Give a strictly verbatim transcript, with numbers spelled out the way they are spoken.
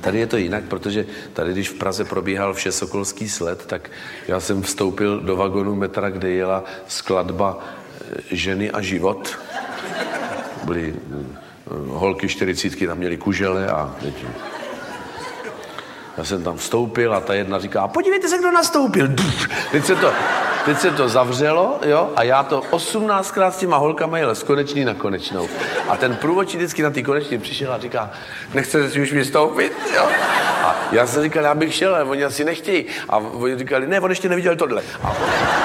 Tady je to jinak, protože tady, když v Praze probíhal Všesokolský sled, tak já jsem vstoupil do vagonu metra, kde jela skladba Ženy a život. Byly holky čtyřicítky, tam měly kužele a teď... Já jsem tam vstoupil a ta jedna říká, podívejte se, kdo nastoupil. Teď se to, teď se to zavřelo, jo, a já to osmnáctkrát s těma holkama jel z konečný na konečnou. A ten průvodčí vždycky na ty konečný přišel a říká, nechcete si už vystoupit, jo? A já jsem říkal, já bych šel, ale oni asi nechtějí. A oni říkali, ne, on ještě neviděl tohle. A